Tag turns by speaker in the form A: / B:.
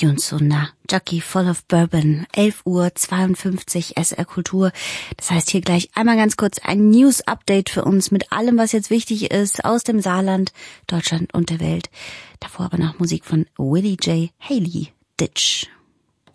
A: ich uns so nah. Jackie Full of Bourbon, 11:52 Uhr SR Kultur. Das heißt hier gleich einmal ganz kurz ein News-Update für uns mit allem, was jetzt wichtig ist aus dem Saarland, Deutschland und der Welt. Davor aber noch Musik von Willie J. Haley, Ditch.